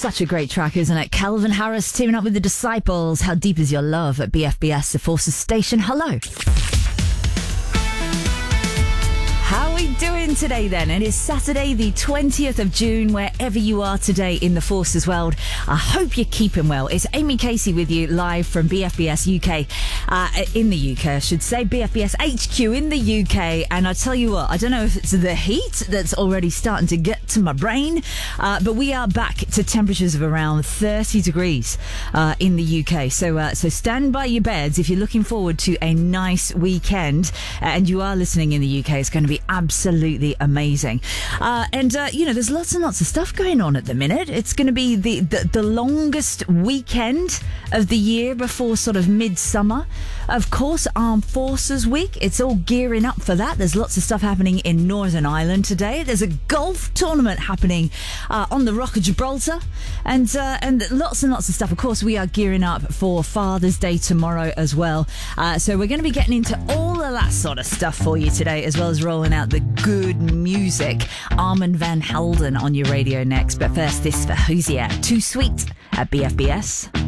Such a great track, isn't it? Calvin Harris teaming up with the Disciples. How Deep Is Your Love at BFBS, the Forces Station. Hello. How are we doing today then? It is Saturday the 20th of June, wherever you are today in the Forces world. I hope you're keeping well. It's Amy Casey with you live from BFBS UK, in the UK I should say, BFBS HQ in the UK. And I tell you what, I don't know if it's the heat that's already starting to get to my brain, but we are back to temperatures of around 30 degrees in the UK. So stand by your beds if you're looking forward to a nice weekend and you are listening in the UK. It's going to be absolutely amazing. There's lots and lots of stuff going on at the minute. It's going to be the longest weekend of the year before sort of midsummer. Of course, Armed Forces Week. It's all gearing up for that. There's lots of stuff happening in Northern Ireland today. There's a golf tournament happening on the Rock of Gibraltar, and lots and lots of stuff. Of course, we are gearing up for Father's Day tomorrow as well. So we're going to be getting into all of that sort of stuff for you today, as well as rolling out the good music. Armand Van Helden on your radio next. But first, this for Hosier, Too Sweet at BFBS.